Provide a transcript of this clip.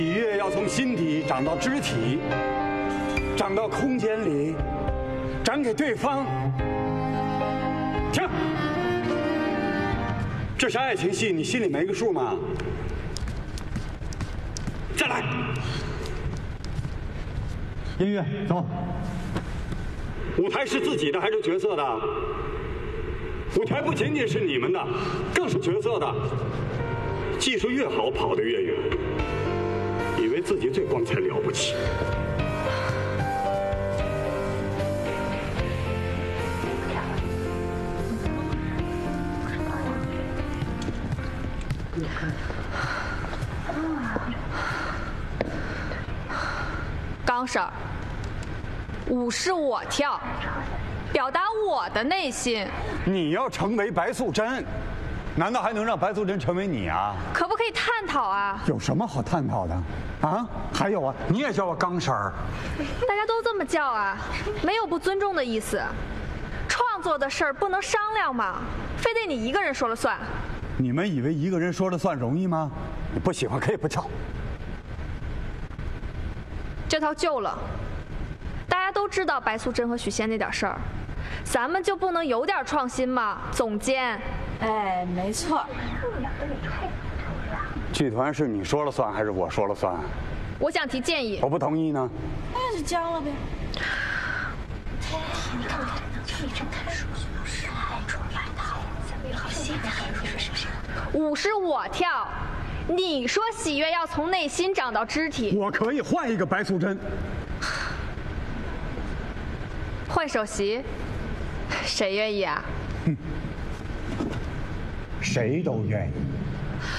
喜悦要从心底长到肢体，长到空间里，长给对方。停！这是爱情戏，你心里没个数吗？再来。 音乐，走。 舞台是自己的还是角色的？舞台不仅仅是你们的，更是角色的。技术越好，跑得越远。以为自己最光彩了不起。 刚婶儿，舞是我跳，表达我的内心。 你要成为白素贞，难道还能让白素贞成为你啊？ 可不可以探讨啊？ 有什么好探讨的？啊？还有啊，你也叫我刚婶儿。 大家都这么叫啊，没有不尊重的意思。创作的事儿不能商量吗？非得你一个人说了算？ 你们以为一个人说了算容易吗？你不喜欢可以不跳。 这套旧了，大家都知道白素贞和许仙那点事儿，咱们就不能有点创新吗？总监， 哎，没错。 剧团是你说了算还是我说了算？ 我想提建议。 我不同意呢。 那就僵了呗。 舞是我跳，你说喜悦要从内心长到肢体。 我可以换一个白素贞。 换首席，谁愿意啊？ 谁都愿意。